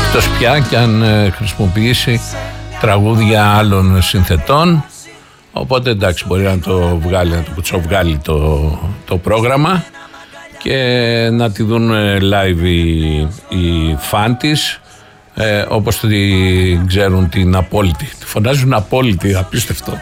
εκτός πια και αν χρησιμοποιήσει τραγούδια άλλων συνθετών. Οπότε εντάξει, μπορεί να το βγάλει, να το κουτσοβγάλει το πρόγραμμα και να τη δουν live οι φαν της, όπως την ξέρουν την απόλυτη. Τη φωνάζουν απόλυτη, απίστευτο.